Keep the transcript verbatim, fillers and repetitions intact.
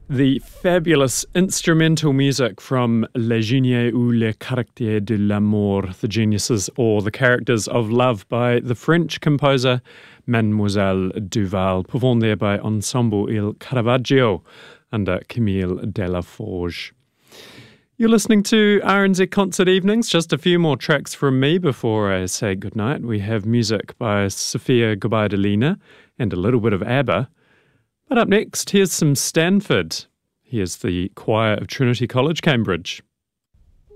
The fabulous instrumental music from Les Génies ou les Caractères de l'amour, The Geniuses or the Characters of Love by the French composer Mademoiselle Duval, performed there by Ensemble Il Caravaggio under Camille Delaforge. You're listening to R N Z Concert Evenings. Just a few more tracks from me before I say goodnight. We have music by Sofia Gubaidulina and a little bit of ABBA. But up next, here's some Stanford. Here's the choir of Trinity College, Cambridge.